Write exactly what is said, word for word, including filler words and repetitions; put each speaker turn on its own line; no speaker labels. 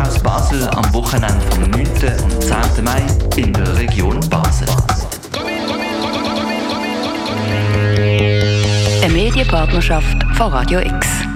Jazz Basel am Wochenende vom neunten und zehnten Mai in der Region Basel.
Eine Medienpartnerschaft von Radio X.